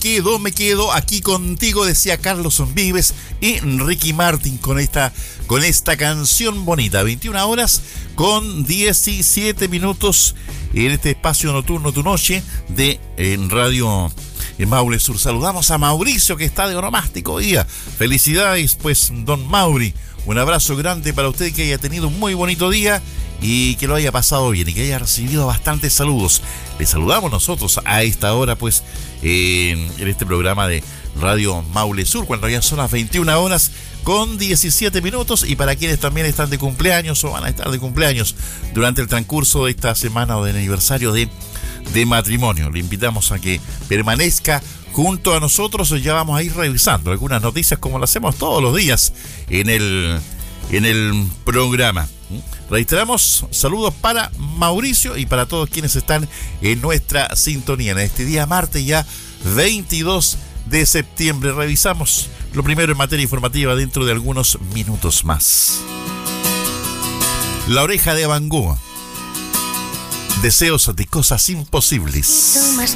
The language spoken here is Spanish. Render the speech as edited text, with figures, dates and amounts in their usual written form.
me quedo aquí contigo, decía Carlos Vives y Ricky Martin con esta canción bonita. 21 horas con 17 minutos en este espacio nocturno Tu Noche de Radio Maule Sur. Saludamos a Mauricio, que está de onomástico hoy día. Felicidades, pues, don Mauri. Un abrazo grande para usted, que haya tenido un muy bonito día y que lo haya pasado bien y que haya recibido bastantes saludos. Le saludamos nosotros a esta hora, pues, en este programa de Radio Maule Sur, cuando ya son las 21 horas con 17 minutos, y para quienes también están de cumpleaños o van a estar de cumpleaños durante el transcurso de esta semana o del aniversario de matrimonio, le invitamos a que permanezca junto a nosotros. Ya vamos a ir revisando algunas noticias, como lo hacemos todos los días en el programa. Reiteramos, saludos para Mauricio y para todos quienes están en nuestra sintonía en este día martes, ya 22 de septiembre. Revisamos lo primero en materia informativa dentro de algunos minutos más. La Oreja de Van Gogh. Deseos de cosas imposibles. Más